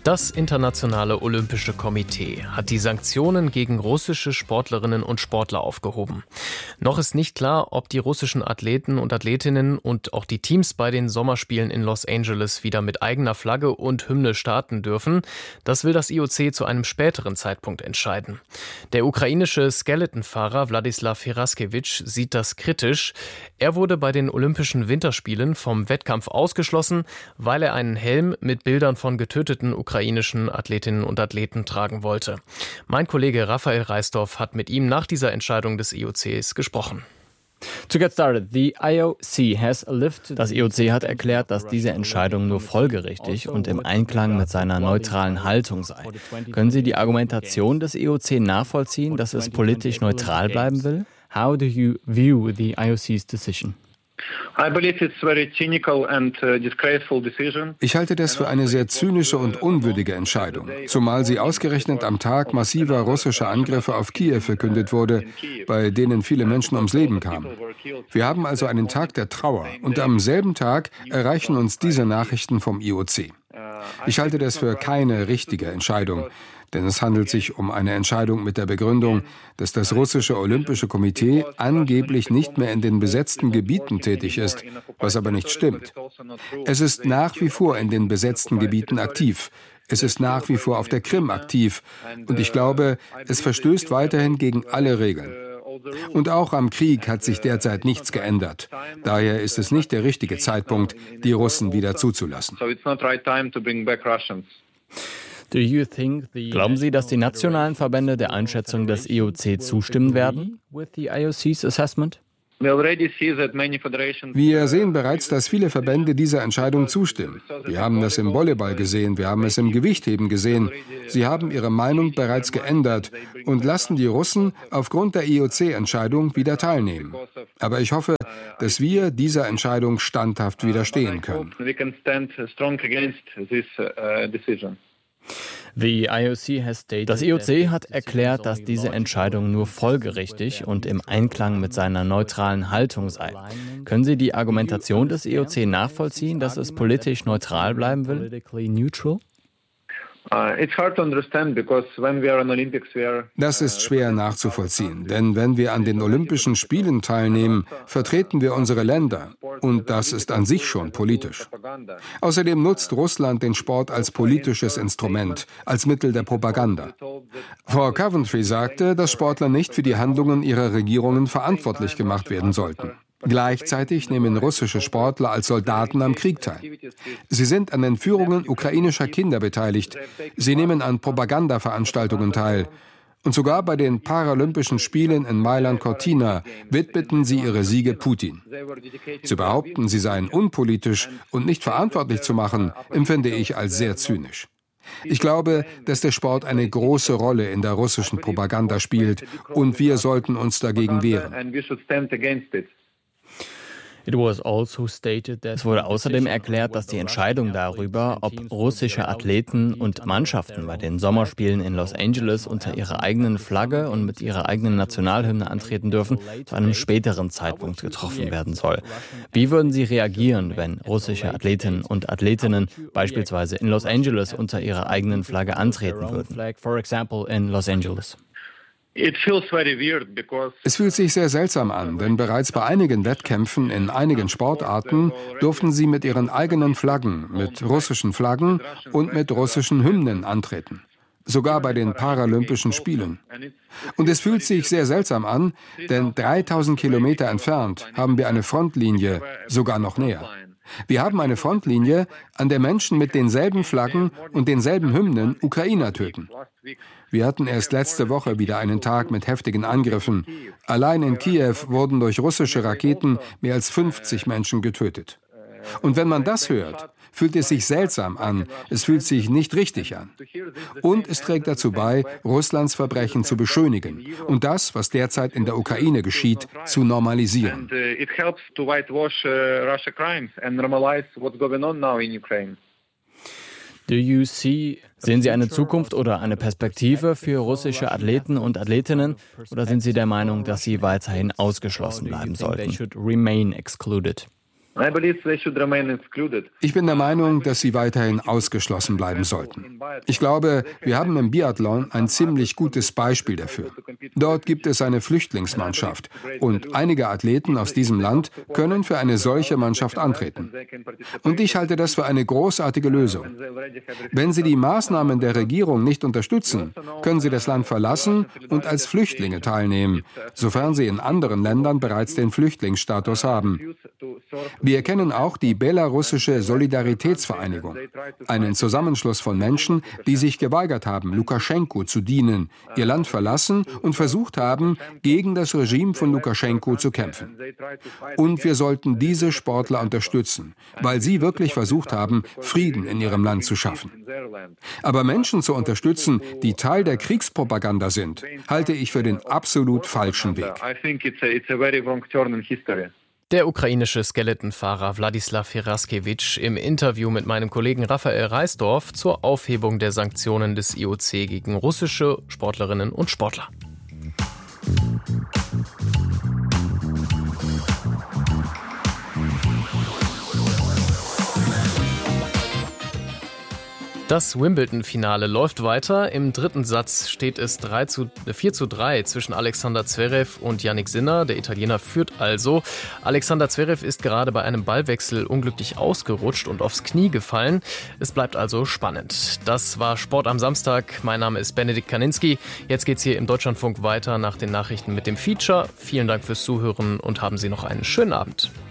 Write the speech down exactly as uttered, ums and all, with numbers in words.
Das Internationale Olympische Komitee hat die Sanktionen gegen russische Sportlerinnen und Sportler aufgehoben. Noch ist nicht klar, ob die russischen Athleten und Athletinnen und auch die Teams bei den Sommerspielen in Los Angeles wieder mit eigener Flagge und Hymne starten dürfen. Das will das I O C zu einem späteren Zeitpunkt entscheiden. Der ukrainische Skeletonfahrer Wladislaw Heraskewitsch sieht das kritisch. Er wurde bei den Olympischen Winterspielen vom Wettkampf ausgeschlossen, weil er einen Helm mit Bildern von getöteten ukrainischen Athletinnen und Athleten tragen wollte. Mein Kollege Raphael Reisdorf hat mit ihm nach dieser Entscheidung des I O Cs gesprochen. Das I O C hat erklärt, dass diese Entscheidung nur folgerichtig und im Einklang mit seiner neutralen Haltung sei. Können Sie die Argumentation des I O C nachvollziehen, dass es politisch neutral bleiben will? How do you view the I O C's decision? Ich halte das für eine sehr zynische und unwürdige Entscheidung, zumal sie ausgerechnet am Tag massiver russischer Angriffe auf Kiew verkündet wurde, bei denen viele Menschen ums Leben kamen. Wir haben also einen Tag der Trauer und am selben Tag erreichen uns diese Nachrichten vom I O C. Ich halte das für keine richtige Entscheidung. Denn es handelt sich um eine Entscheidung mit der Begründung, dass das russische Olympische Komitee angeblich nicht mehr in den besetzten Gebieten tätig ist, was aber nicht stimmt. Es ist nach wie vor in den besetzten Gebieten aktiv. Es ist nach wie vor auf der Krim aktiv. Und ich glaube, es verstößt weiterhin gegen alle Regeln. Und auch am Krieg hat sich derzeit nichts geändert. Daher ist es nicht der richtige Zeitpunkt, die Russen wieder zuzulassen. Glauben Sie, dass die nationalen Verbände der Einschätzung des I O C zustimmen werden? Wir sehen bereits, dass viele Verbände dieser Entscheidung zustimmen. Wir haben das im Volleyball gesehen, wir haben es im Gewichtheben gesehen. Sie haben ihre Meinung bereits geändert und lassen die Russen aufgrund der I O C-Entscheidung wieder teilnehmen. Aber ich hoffe, dass wir dieser Entscheidung standhaft widerstehen können. Das I O C hat erklärt, dass diese Entscheidung nur folgerichtig und im Einklang mit seiner neutralen Haltung sei. Können Sie die Argumentation des I O C nachvollziehen, dass es politisch neutral bleiben will? Das ist schwer nachzuvollziehen, denn wenn wir an den Olympischen Spielen teilnehmen, vertreten wir unsere Länder. Und das ist an sich schon politisch. Außerdem nutzt Russland den Sport als politisches Instrument, als Mittel der Propaganda. Frau Coventry sagte, dass Sportler nicht für die Handlungen ihrer Regierungen verantwortlich gemacht werden sollten. Gleichzeitig nehmen russische Sportler als Soldaten am Krieg teil. Sie sind an Entführungen ukrainischer Kinder beteiligt. Sie nehmen an Propagandaveranstaltungen teil. Und sogar bei den Paralympischen Spielen in Mailand-Cortina widmeten sie ihre Siege Putin. Zu behaupten, sie seien unpolitisch und nicht verantwortlich zu machen, empfinde ich als sehr zynisch. Ich glaube, dass der Sport eine große Rolle in der russischen Propaganda spielt und wir sollten uns dagegen wehren. Es wurde außerdem erklärt, dass die Entscheidung darüber, ob russische Athleten und Mannschaften bei den Sommerspielen in Los Angeles unter ihrer eigenen Flagge und mit ihrer eigenen Nationalhymne antreten dürfen, zu einem späteren Zeitpunkt getroffen werden soll. Wie würden Sie reagieren, wenn russische Athletinnen und Athletinnen beispielsweise in Los Angeles unter ihrer eigenen Flagge antreten würden? Es fühlt sich sehr seltsam an, denn bereits bei einigen Wettkämpfen in einigen Sportarten durften sie mit ihren eigenen Flaggen, mit russischen Flaggen und mit russischen Hymnen antreten. Sogar bei den Paralympischen Spielen. Und es fühlt sich sehr seltsam an, denn dreitausend Kilometer entfernt haben wir eine Frontlinie, sogar noch näher. Wir haben eine Frontlinie, an der Menschen mit denselben Flaggen und denselben Hymnen Ukrainer töten. Wir hatten erst letzte Woche wieder einen Tag mit heftigen Angriffen. Allein in Kiew wurden durch russische Raketen mehr als fünfzig Menschen getötet. Und wenn man das hört, fühlt es sich seltsam an, es fühlt sich nicht richtig an. Und es trägt dazu bei, Russlands Verbrechen zu beschönigen und das, was derzeit in der Ukraine geschieht, zu normalisieren. Sehen Sie eine Zukunft oder eine Perspektive für russische Athleten und Athletinnen oder sind Sie der Meinung, dass sie weiterhin ausgeschlossen bleiben sollten? Ich bin der Meinung, dass sie weiterhin ausgeschlossen bleiben sollten. Ich glaube, wir haben im Biathlon ein ziemlich gutes Beispiel dafür. Dort gibt es eine Flüchtlingsmannschaft und einige Athleten aus diesem Land können für eine solche Mannschaft antreten. Und ich halte das für eine großartige Lösung. Wenn sie die Maßnahmen der Regierung nicht unterstützen, können sie das Land verlassen und als Flüchtlinge teilnehmen, sofern sie in anderen Ländern bereits den Flüchtlingsstatus haben. Wir kennen auch die belarussische Solidaritätsvereinigung, einen Zusammenschluss von Menschen, die sich geweigert haben, Lukaschenko zu dienen, ihr Land verlassen und versucht haben, gegen das Regime von Lukaschenko zu kämpfen. Und wir sollten diese Sportler unterstützen, weil sie wirklich versucht haben, Frieden in ihrem Land zu schaffen. Aber Menschen zu unterstützen, die Teil der Kriegspropaganda sind, halte ich für den absolut falschen Weg. Der ukrainische Skeletonfahrer Wladislaw Heraskewitsch im Interview mit meinem Kollegen Raphael Reisdorf zur Aufhebung der Sanktionen des I O C gegen russische Sportlerinnen und Sportler. Das Wimbledon-Finale läuft weiter. Im dritten Satz steht es vier zu drei zwischen Alexander Zverev und Jannik Sinner. Der Italiener führt also. Alexander Zverev ist gerade bei einem Ballwechsel unglücklich ausgerutscht und aufs Knie gefallen. Es bleibt also spannend. Das war Sport am Samstag. Mein Name ist Benedikt Kaninski. Jetzt geht's hier im Deutschlandfunk weiter nach den Nachrichten mit dem Feature. Vielen Dank fürs Zuhören und haben Sie noch einen schönen Abend.